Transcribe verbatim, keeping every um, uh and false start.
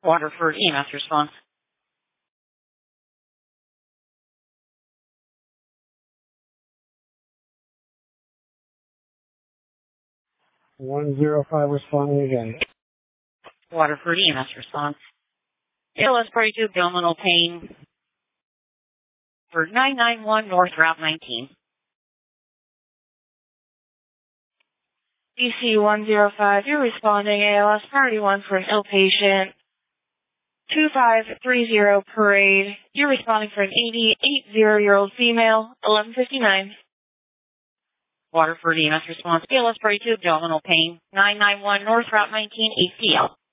Waterford E M S response. one zero five responding again. Waterford E M S response. A L S party to abdominal pain for nine nine one North Route nineteen. D C one zero five, you're responding A L S party one for an ill patient. two five three zero Parade, you're responding for an eighty-eight-year-old female, eleven fifty-nine. Waterford E M S response, A L S party to abdominal pain, nine nine one North Route nineteen, A C L.